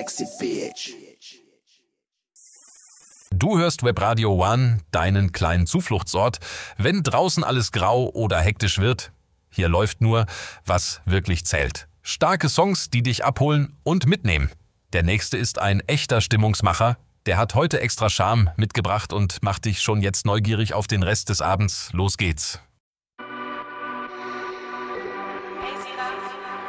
sexy bitch. Du hörst Webradio One, deinen kleinen Zufluchtsort, wenn draußen alles grau oder hektisch wird. Hier läuft nur, was wirklich zählt. Starke Songs, die dich abholen und mitnehmen. Der nächste ist ein echter Stimmungsmacher. Der hat heute extra Charme mitgebracht und macht dich schon jetzt neugierig auf den Rest des Abends. Los geht's.